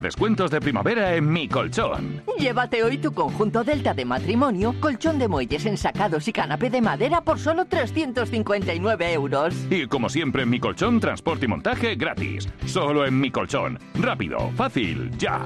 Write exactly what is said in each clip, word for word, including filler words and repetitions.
Descuentos de primavera en Mi Colchón. Llévate hoy tu conjunto Delta de matrimonio, colchón de muelles ensacados y canapé de madera por solo trescientos cincuenta y nueve euros. Y como siempre en Mi Colchón, transporte y montaje gratis. Solo en Mi Colchón. Rápido, fácil, ya.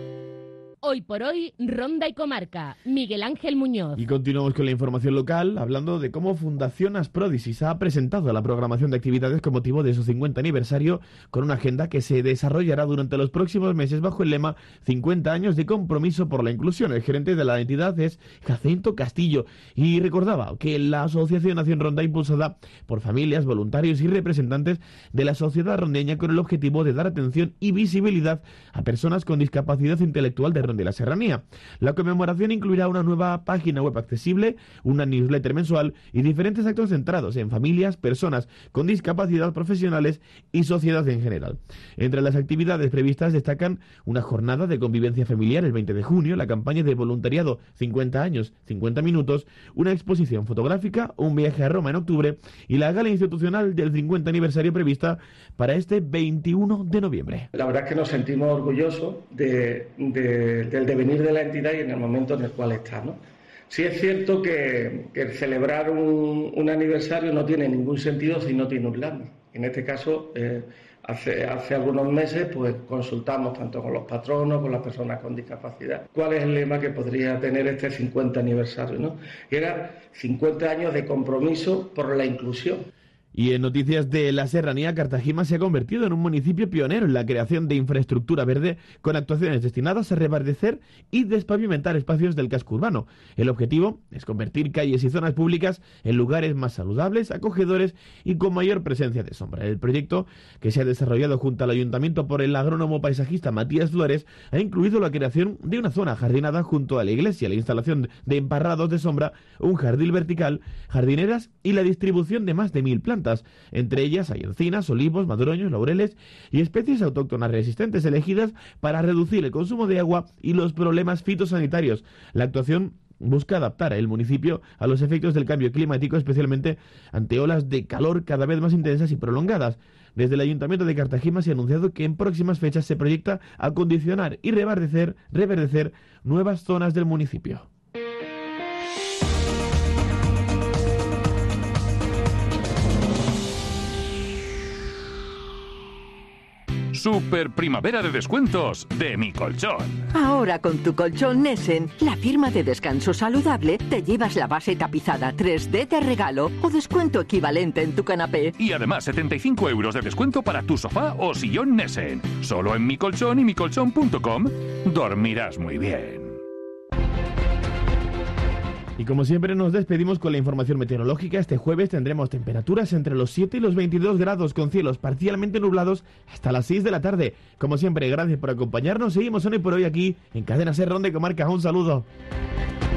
Hoy por hoy, Ronda y Comarca. Miguel Ángel Muñoz. Y continuamos con la información local, hablando de cómo Fundación Asprodisis ha presentado la programación de actividades con motivo de su cincuenta aniversario, con una agenda que se desarrollará durante los próximos meses bajo el lema cincuenta años de compromiso por la inclusión. El gerente de la entidad es Jacinto Castillo y recordaba que la Asociación Nación Ronda, impulsada por familias, voluntarios y representantes de la sociedad rondeña, con el objetivo de dar atención y visibilidad a personas con discapacidad intelectual de de la Serranía. La conmemoración incluirá una nueva página web accesible, una newsletter mensual y diferentes actos centrados en familias, personas con discapacidad, profesionales y sociedad en general. Entre las actividades previstas destacan una jornada de convivencia familiar el veinte de junio, la campaña de voluntariado cincuenta años, cincuenta minutos, una exposición fotográfica, un viaje a Roma en octubre y la gala institucional del cincuenta aniversario prevista para este veintiuno de noviembre. La verdad es que nos sentimos orgullosos de, de del devenir de la entidad y en el momento en el cual está, ¿no? Sí es cierto que, que celebrar un, un aniversario no tiene ningún sentido si no tiene un lema. En este caso, eh, hace, hace algunos meses, pues consultamos tanto con los patronos, con las personas con discapacidad, cuál es el lema que podría tener este cincuenta aniversario, ¿no? Era cincuenta años de compromiso por la inclusión. Y en noticias de la Serranía, Cartagena se ha convertido en un municipio pionero en la creación de infraestructura verde con actuaciones destinadas a reverdecer y despavimentar espacios del casco urbano. El objetivo es convertir calles y zonas públicas en lugares más saludables, acogedores y con mayor presencia de sombra. El proyecto, que se ha desarrollado junto al Ayuntamiento por el agrónomo paisajista Matías Flores, ha incluido la creación de una zona jardinada junto a la iglesia, la instalación de emparrados de sombra, un jardín vertical, jardineras y la distribución de más de mil plantas. Entre ellas hay encinas, olivos, madroños, laureles y especies autóctonas resistentes elegidas para reducir el consumo de agua y los problemas fitosanitarios. La actuación busca adaptar el municipio a los efectos del cambio climático, especialmente ante olas de calor cada vez más intensas y prolongadas. Desde el Ayuntamiento de Cartagena se ha anunciado que en próximas fechas se proyecta acondicionar y reverdecer, reverdecer nuevas zonas del municipio. Super primavera de descuentos de Mi Colchón. Ahora con tu colchón Nessen, la firma de descanso saludable, te llevas la base tapizada tres D de regalo o descuento equivalente en tu canapé. Y además setenta y cinco euros de descuento para tu sofá o sillón Nessen. Solo en Mi Colchón y mi colchón punto com dormirás muy bien. Y como siempre nos despedimos con la información meteorológica. Este jueves tendremos temperaturas entre los siete y los veintidós grados con cielos parcialmente nublados hasta las seis de la tarde. Como siempre, gracias por acompañarnos. Seguimos hoy por hoy aquí en Cadena Ser Ronda y Comarca. Un saludo.